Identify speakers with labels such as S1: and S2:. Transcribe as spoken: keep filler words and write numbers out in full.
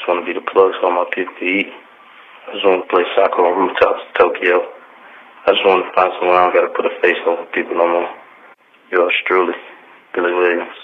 S1: just want to be the plug so all my people can eat. I just want to play soccer on rooftops in Tokyo. I just want to find somewhere I don't got to put a face over people no more. Yours truly, Billy Williams.